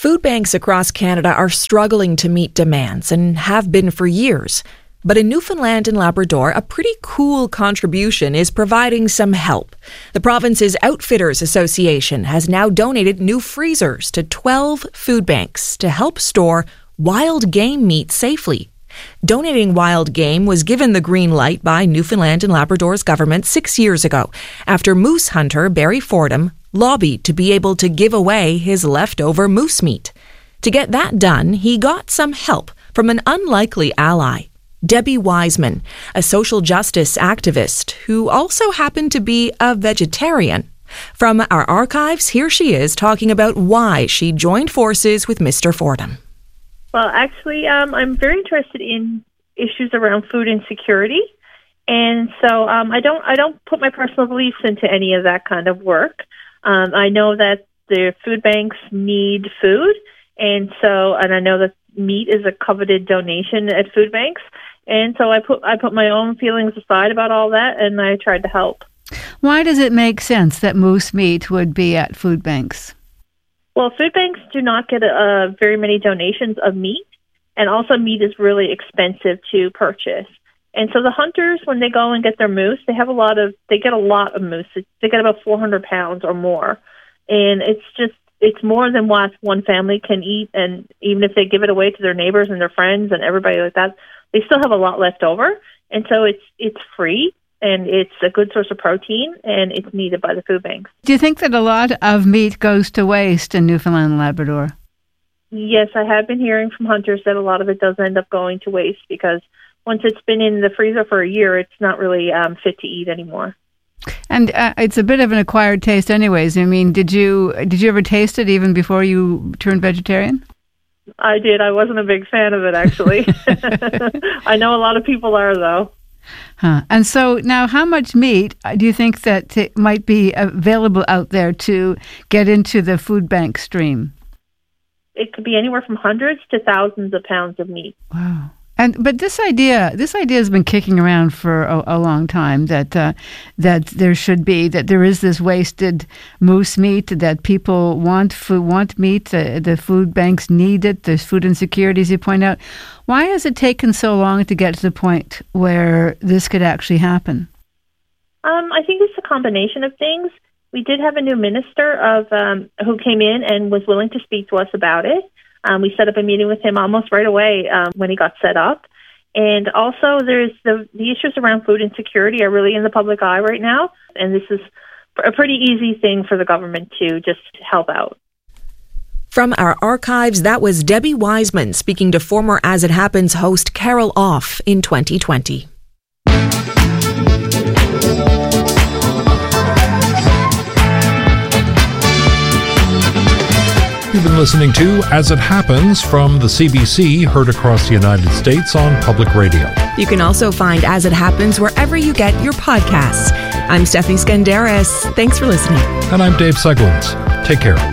Food banks across Canada are struggling to meet demands and have been for years. But in Newfoundland and Labrador, a pretty cool contribution is providing some help. The province's Outfitters Association has now donated new freezers to 12 food banks to help store wild game meat safely. Donating wild game was given the green light by Newfoundland and Labrador's government 6 years ago, after moose hunter Barry Fordham lobbied to be able to give away his leftover moose meat. To get that done, he got some help from an unlikely ally, Debbie Wiseman, a social justice activist who also happened to be a vegetarian. From our archives, here she is talking about why she joined forces with Mr. Fordham. Well, actually, I'm very interested in issues around food insecurity, and so I don't put my personal beliefs into any of that kind of work. I know that the food banks need food, and I know that meat is a coveted donation at food banks, and so I put my own feelings aside about all that, and I tried to help. Why does it make sense that moose meat would be at food banks? Well, food banks do not get very many donations of meat, and also meat is really expensive to purchase. And so the hunters, when they go and get their moose, they get a lot of moose. They get about 400 pounds or more, and it's more than what one family can eat. And even if they give it away to their neighbors and their friends and everybody like that, they still have a lot left over. And so it's free. And it's a good source of protein, and it's needed by the food banks. Do you think that a lot of meat goes to waste in Newfoundland and Labrador? Yes, I have been hearing from hunters that a lot of it does end up going to waste because once it's been in the freezer for a year, it's not really fit to eat anymore. And it's a bit of an acquired taste anyways. I mean, did you ever taste it even before you turned vegetarian? I did. I wasn't a big fan of it, actually. I know a lot of people are, though. And so now, how much meat do you think that it might be available out there to get into the food bank stream? It could be anywhere from hundreds to thousands of pounds of meat. Wow. But this idea has been kicking around for a long time that there is this wasted moose meat, that people want meat, the food banks need it, there's food insecurity, as you point out. Why has it taken so long to get to the point where this could actually happen? I think it's a combination of things. We did have a new minister who came in and was willing to speak to us about it. We set up a meeting with him almost right away when he got set up. And also there's the issues around food insecurity are really in the public eye right now. And this is a pretty easy thing for the government to just help out. From our archives, that was Debbie Wiseman speaking to former As It Happens host Carol Off in 2020. You've been listening to As It Happens from the CBC, heard across the United States on public radio. You can also find As It Happens wherever you get your podcasts. I'm Stephanie Skandaris. Thanks for listening. And I'm Dave Seglins. Take care.